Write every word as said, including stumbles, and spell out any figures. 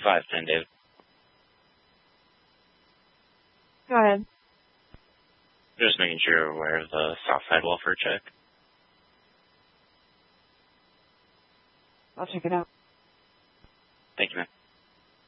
five ten, David. Go ahead. Just making sure you're aware of the Southside welfare check. I'll check it out. Thank you, man.